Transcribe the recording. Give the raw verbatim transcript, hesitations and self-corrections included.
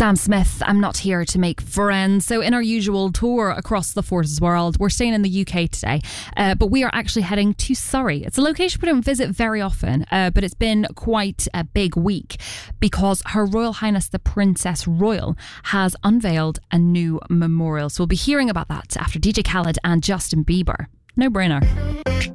Sam Smith, I'm not here to make friends. So in our usual tour across the Forces world, we're staying in the U K today, uh, but we are actually heading to Surrey. It's a location we don't visit very often, uh, but it's been quite a big week because Her Royal Highness the Princess Royal has unveiled a new memorial. So we'll be hearing about that after D J Khaled and Justin Bieber. No brainer.